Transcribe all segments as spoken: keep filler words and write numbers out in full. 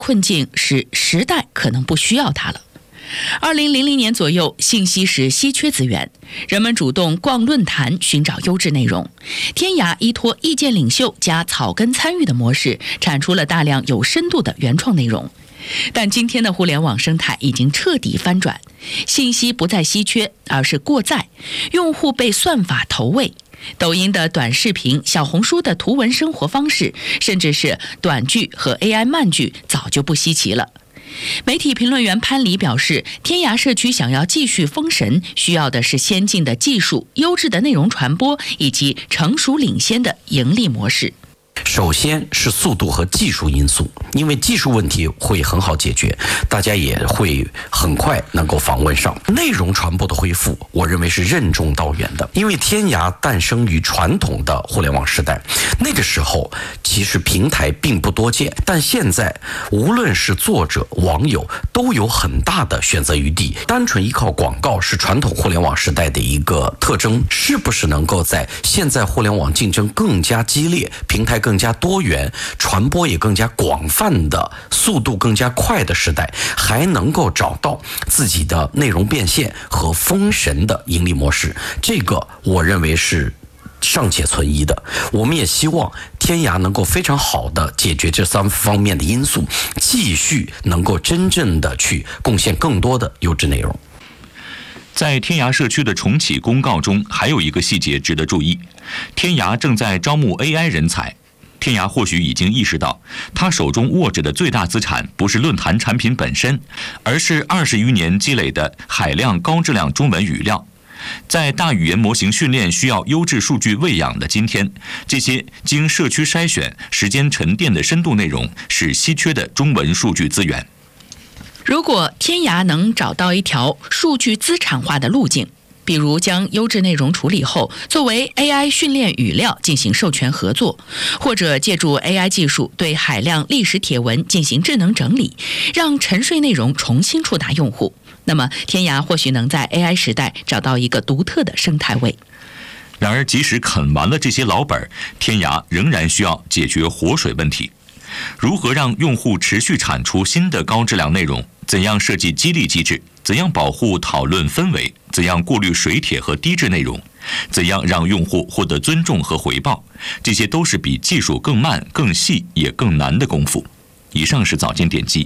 困境使时代可能不需要它了。二零零零年左右，信息是稀缺资源，人们主动逛论坛寻找优质内容。天涯依托意见领袖加草根参与的模式，产出了大量有深度的原创内容。但今天的互联网生态已经彻底翻转，信息不再稀缺，而是过载，用户被算法投喂。抖音的短视频、小红书的图文生活方式，甚至是短剧和 A I 慢剧，早就不稀奇了。媒体评论员潘黎表示，天涯社区想要继续封神，需要的是先进的技术、优质的内容传播以及成熟领先的盈利模式。 首先是速度和技术因素，因为技术问题会很好解决，大家也会很快能够访问上。内容传播的恢复，我认为是任重道远的，因为天涯诞生于传统的互联网时代，那个时候其实平台并不多见，但现在无论是作者、网友都有很大的选择余地。单纯依靠广告是传统互联网时代的一个特征，是不是能够在现在互联网竞争更加激烈、平台更加多元、传播也更加广泛的、速度更加快的时代，还能够找到自己的内容变现和封神的盈利模式，这个我认为是尚且存疑的。我们也希望天涯能够非常好的解决这三方面的因素，继续能够真正的去贡献更多的优质内容。 在天涯社区的重启公告中，还有一个细节值得注意：天涯正在招募 A I 人才。天涯或许已经意识到，他手中握着的最大资产不是论坛产品本身，而是二十余年积累的海量高质量中文语料。在大语言模型训练需要优质数据喂养的今天，这些经社区筛选、时间沉淀的深度内容是稀缺的中文数据资源。 如果天涯能找到一条数据资产化的路径，比如将优质内容处理后作为 A I 训练语料进行授权合作，或者借助 A I 技术对海量历史帖文进行智能整理，让沉睡内容重新触达用户，那么天涯或许能在 A I 时代找到一个独特的生态位。 然而即使啃完了这些老本，天涯仍然需要解决活水问题。如何让用户持续产出新的高质量内容？怎样设计激励机制？怎样保护讨论氛围？怎样过滤水帖和低质内容？怎样让用户获得尊重和回报？这些都是比技术更慢、更细也更难的功夫。以上是早间点击。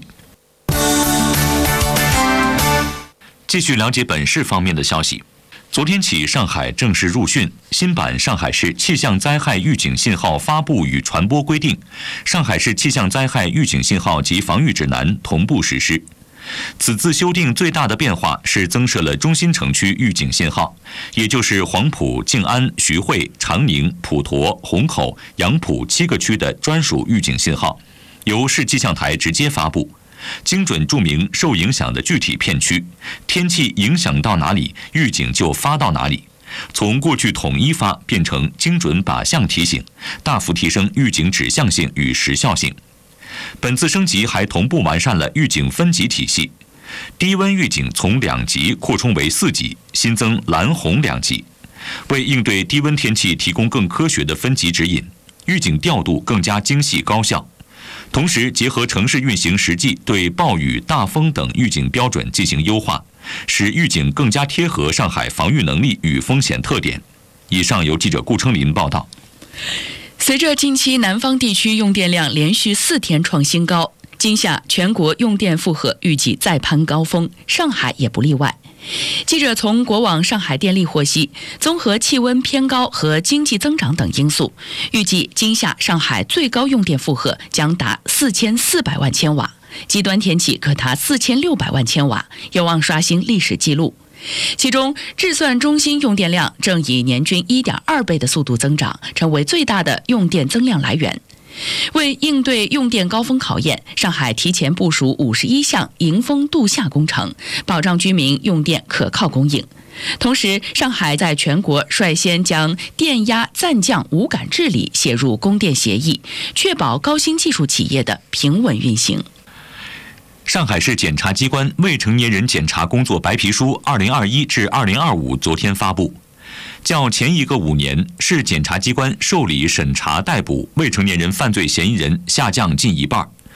继续了解本市方面的消息。昨天起，上海正式入汛，新版《上海市气象灾害预警信号发布与传播规定》、《上海市气象灾害预警信号及防御指南》同步实施。此次修订最大的变化是增设了中心城区预警信号，也就是黄埔、静安、徐汇、长宁、普陀、虹口、杨浦七个区的专属预警信号，由市气象台直接发布，精准注明受影响的具体片区，天气影响到哪里，预警就发到哪里。从过去统一发变成精准靶向提醒，大幅提升预警指向性与时效性。本次升级还同步完善了预警分级体系，低温预警从两级扩充为四级，新增蓝红两级，为应对低温天气提供更科学的分级指引，预警调度更加精细高效。同时结合城市运行实际，对暴雨、大风等预警标准进行优化，使预警更加贴合上海防御能力与风险特点。以上由记者顾称林报道。 随着近期南方地区用电量连续四天创新高，今夏全国用电负荷预计再攀高峰，上海也不例外。记者从国网上海电力获悉，综合气温偏高和经济增长等因素，预计今夏上海最高用电负荷将达四千四百万千瓦，极端天气可达四千六百万千瓦，有望刷新历史记录。其中，制算中心用电量正以年均 一点二倍的速度增长，成为最大的用电增量来源。为应对用电高峰考验，上海提前部署五十一项迎峰度夏工程，保障居民用电可靠供应。同时，上海在全国率先将电压暂降无感治理写入供电协议，确保高新技术企业的平稳运行。 上海市检察机关未成年人检查工作白皮书二零二一至二零二五昨天发布，较前一个五年，市检察机关受理、审查、逮捕未成年人犯罪嫌疑人下降近一半。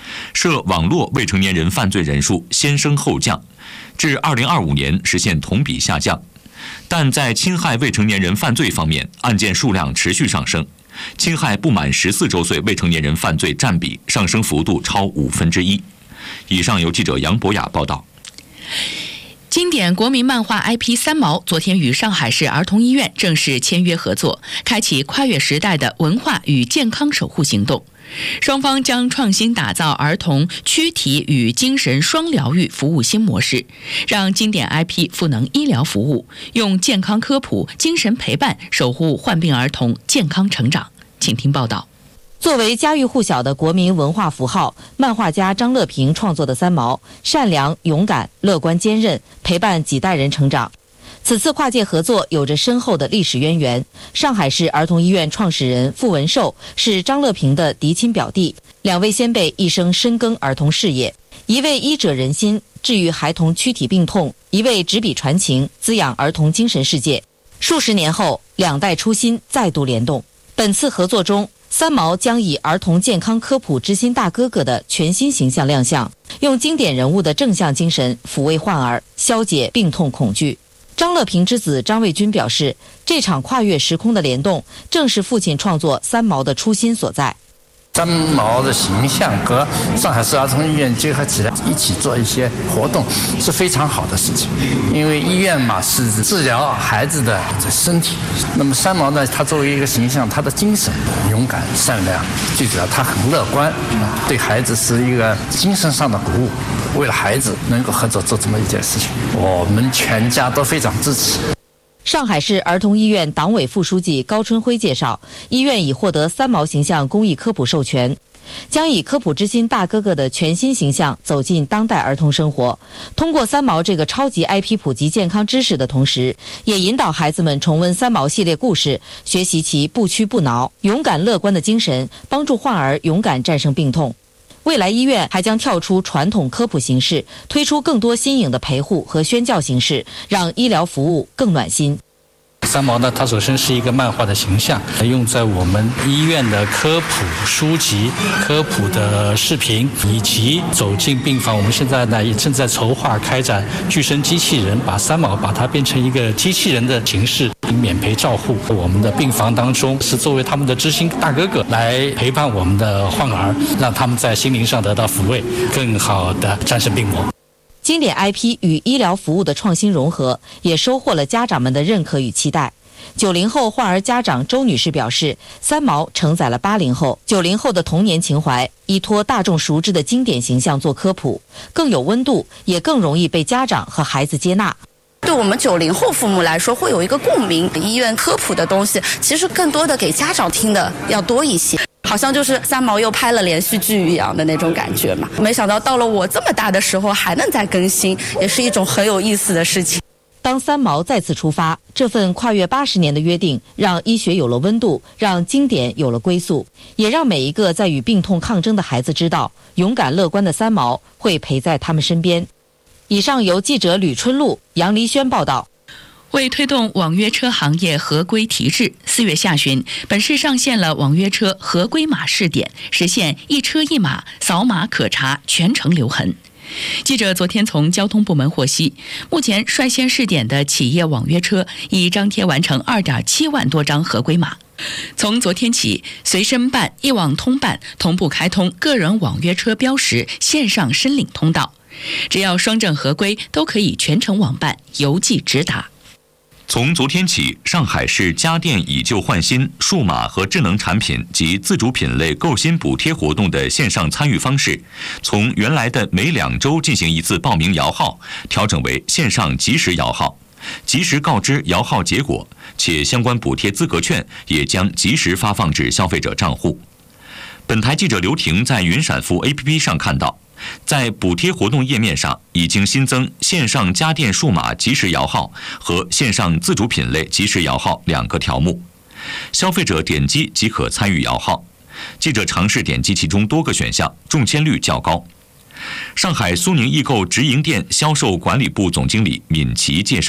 涉网络未成年人犯罪人数先升后降，至二零二五年实现同比下降。但在侵害未成年人犯罪方面，案件数量持续上升，侵害不满十四周岁未成年人犯罪占比上升幅度超五分之一。以上由记者杨博雅报道。 经典国民漫画 I P 三毛昨天与上海市儿童医院正式签约合作，开启跨越时代的文化与健康守护行动。双方将创新打造儿童躯体与精神双疗愈服务新模式，让经典 I P 赋能医疗服务，用健康科普、精神陪伴守护患病儿童健康成长。请听报道。 作为家喻户晓的国民文化符号，漫画家张乐平创作的三毛，善良、勇敢、乐观、坚韧，陪伴几代人成长。此次跨界合作有着深厚的历史渊源。上海市儿童医院创始人傅文寿是张乐平的嫡亲表弟，两位先辈一生深耕儿童事业，一位医者仁心，治愈孩童躯体病痛；一位执笔传情，滋养儿童精神世界。数十年后，两代初心再度联动。本次合作中，三毛将以儿童健康科普知心大哥哥的全新形象亮相，用经典人物的正向精神抚慰患儿，消解病痛恐惧。张乐平之子张卫军表示，这场跨越时空的联动，正是父亲创作三毛的初心所在。 三毛的形象和上海市儿童医院结合起来，一起做一些活动是非常好的事情。因为医院嘛是治疗孩子的身体，那么三毛呢，他作为一个形象，他的精神勇敢、善良，最主要他很乐观，对孩子是一个精神上的鼓舞。为了孩子能够合作做这么一件事情，我们全家都非常支持。 上海市儿童医院党委副书记高春辉介绍，医院已获得三毛形象公益科普授权，将以科普之心大哥哥的全新形象走进当代儿童生活。通过三毛这个超级 I P 普及健康知识的同时，也引导孩子们重温三毛系列故事，学习其不屈不挠、勇敢乐观的精神，帮助患儿勇敢战胜病痛。未来医院还将跳出传统科普形式，推出更多新颖的陪护和宣教形式，让医疗服务更暖心。 三毛呢，它首先是一个漫画的形象，用在我们医院的科普书籍、科普的视频，以及走进病房。我们现在呢也正在筹划开展具身机器人，把三毛把它变成一个机器人的形式，免赔照护我们的病房当中，是作为他们的知心大哥哥来陪伴我们的患儿，让他们在心灵上得到抚慰，更好的战胜病魔。 经典 I P 与医疗服务的创新融合，也收获了家长们的认可与期待。九零后患儿家长周女士表示，三毛承载了八零后、九零后的童年情怀，依托大众熟知的经典形象做科普，更有温度，也更容易被家长和孩子接纳。 对我们九零后父母来说，会有一个共鸣。医院科普的东西，其实更多的给家长听的要多一些。好像就是三毛又拍了连续剧一样的那种感觉嘛。没想到到了我这么大的时候还能再更新，也是一种很有意思的事情。 当三毛再次出发，这份跨越八十年的约定，让医学有了温度，让经典有了归宿，也让每一个在与病痛抗争的孩子知道，勇敢乐观的三毛会陪在他们身边。以上由记者吕春露、杨黎轩报道。 为推动网约车行业合规提质，四月下旬，本市上线了网约车合规码试点，实现一车一码，扫码可查，全程留痕。记者昨天从交通部门获悉，目前率先试点的企业网约车已张贴完成 二点七万多张合规码。从昨天起，随身办、一网通办同步开通个人网约车标识线上申领通道，只要双证合规，都可以全程网办，邮寄直达。 从昨天起，上海市家电以旧换新、数码和智能产品及自主品类购新补贴活动的线上参与方式，从原来的每两周进行一次报名摇号，调整为线上即时摇号，及时告知摇号结果，且相关补贴资格券也将及时发放至消费者账户。本台记者刘婷在云闪付 A P P 上看到，在补贴活动页面上已经新增线上家电数码即时摇号和线上自主品类即时摇号两个条目，消费者点击即可参与摇号。记者尝试点击其中多个选项，中签率较高。上海苏宁易购直营店销售管理部总经理闵琦介绍，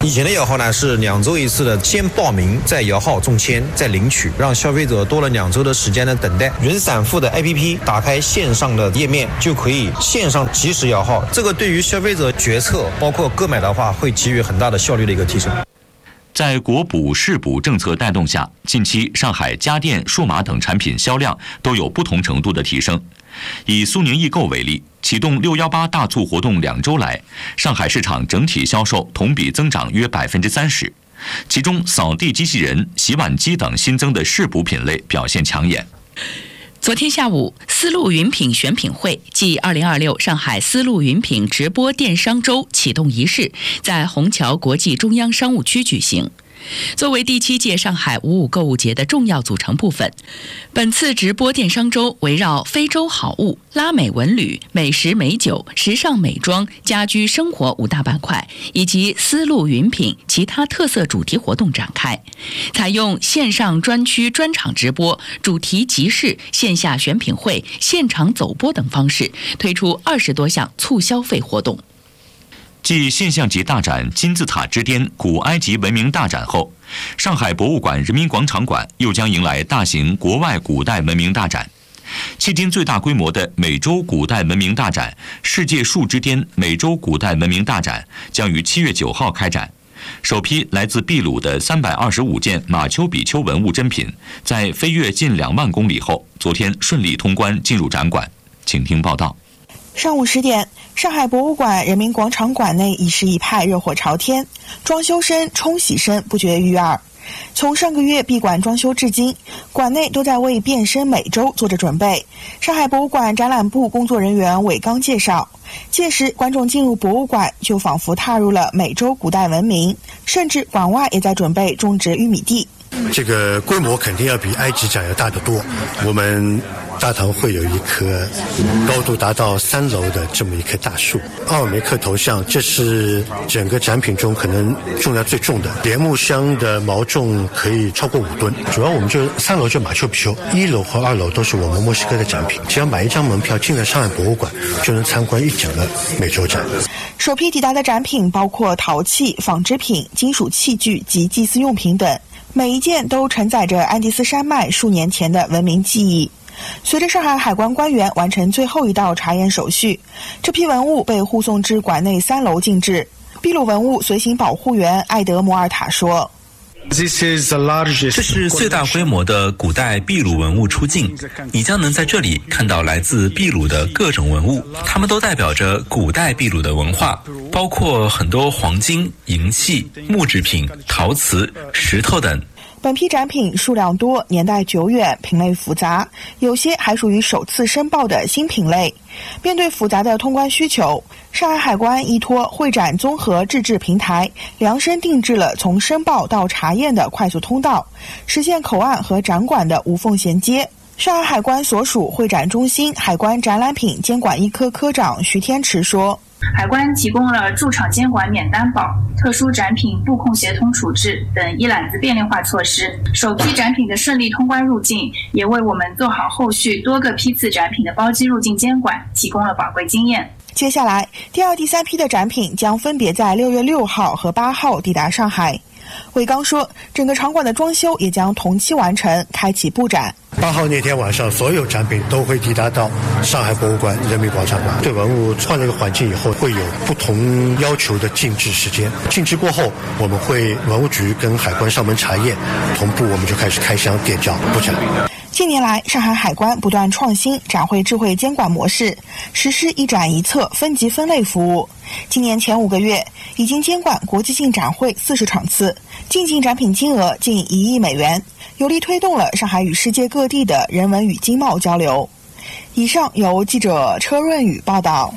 以前的摇号呢是两周一次的，先报名再摇号中签再领取，让消费者多了两周的时间的等待。云闪付的 A P P 打开线上的页面就可以线上及时摇号，这个对于消费者决策包括购买的话会给予很大的效率的一个提升。 在国补市补政策带动下，近期上海家电、数码等产品销量都有不同程度的提升。以苏宁易购为例，启动六一八大促活动两周来，上海市场整体销售同比增长约百分之三十，其中扫地机器人、洗碗机等新增的市补品类表现抢眼。 昨天下午，丝路云品选品会暨二零二六上海丝路云品直播电商周启动仪式在虹桥国际中央商务区举行。作为第七届上海五五购物节的重要组成部分，本次直播电商周围绕非洲好物、拉美文旅、美食美酒、时尚美妆、家居生活五大板块，以及丝路云品其他特色主题活动展开，采用线上专区专场直播、主题集市、线下选品会、现场走播等方式，推出二十多项促消费活动。 继现象级大展金字塔之巅古埃及文明大展后，上海博物馆人民广场馆又将迎来大型国外古代文明大展。迄今最大规模的美洲古代文明大展世界树之巅美洲古代文明大展将于七月九号开展。首批来自秘鲁的三百二十五件马丘比丘文物珍品，在飞越近两万公里后，昨天顺利通关进入展馆。请听报道。 上午十点，上海博物馆人民广场馆内一时一派热火朝天，装修声、冲洗声不绝于耳。从上个月闭馆装修至今，馆内都在为变身美洲做着准备。上海博物馆展览部工作人员韦刚介绍，届时观众进入博物馆就仿佛踏入了美洲古代文明，甚至馆外也在准备种植玉米地。 这个规模肯定要比埃及展要大得多。我们大堂会有一棵高度达到三楼的这么一棵大树，奥尔梅克头像，这是整个展品中可能重量最重的，莲木香的毛重可以超过五吨。主要我们就三楼就马丘比丘，一楼和二楼都是我们墨西哥的展品。只要买一张门票进了上海博物馆，就能参观一整个美洲展。 首批抵达的展品包括陶器、纺织品、金属器具及祭祀用品等。每一件都承载着安第斯山脉数年前的文明记忆。随着上海海关官员完成最后一道查验手续，这批文物被护送至馆内三楼静置。秘鲁文物随行保护员艾德摩尔塔说， 这是最大规模的古代秘鲁文物出境，你将能在这里看到来自秘鲁的各种文物，它们都代表着古代秘鲁的文化，包括很多黄金、银器、木制品、陶瓷、石头等。 本批展品数量多，年代久远，品类复杂，有些还属于首次申报的新品类。面对复杂的通关需求，上海海关依托会展综合自治平台，量身定制了从申报到查验的快速通道，实现口岸和展馆的无缝衔接。上海海关所属会展中心海关展览品监管一科科长徐天池说， 海关提供了驻场监管免担保、特殊展品布控协同处置等一揽子便利化措施。首批展品的顺利通关入境，也为我们做好后续多个批次展品的包机入境监管提供了宝贵经验。 接下来，第二、第三批的展品将分别在六月六号和八号抵达上海。韦刚说，整个场馆的装修也将同期完成，开启布展。 八号那天晚上，所有展品都会抵达到上海博物馆人民广场馆。对文物换了一个环境以后，会有不同要求的静置时间。静置过后，我们会文物局跟海关上门查验，同步我们就开始开箱点交布展。 近年来，上海海关不断创新展会智慧监管模式，实施一展一策分级分类服务。今年前五个月，已经监管国际性展会四十场次，进境展品金额近一亿美元，有力推动了上海与世界各地的人文与经贸交流。以上由记者车润宇报道。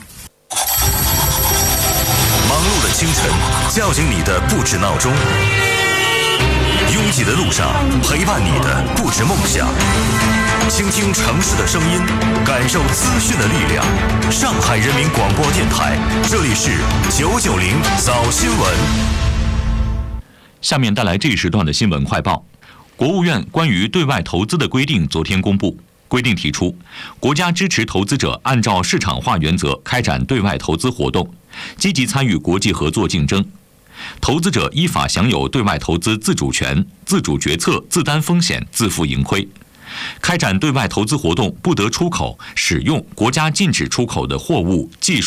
忙碌的清晨，叫醒你的不止闹钟。拥挤的路上，陪伴你的不止梦想。倾听城市的声音，感受资讯的力量。上海人民广播电台，这里是九九零早新闻。 下面带来这一时段的新闻快报。国务院关于对外投资的规定昨天公布，规定提出，国家支持投资者按照市场化原则开展对外投资活动，积极参与国际合作竞争。 投资者依法享有对外投资自主权，自主决策，自担风险，自负盈亏。开展对外投资活动不得出口、使用国家禁止出口的货物、技术。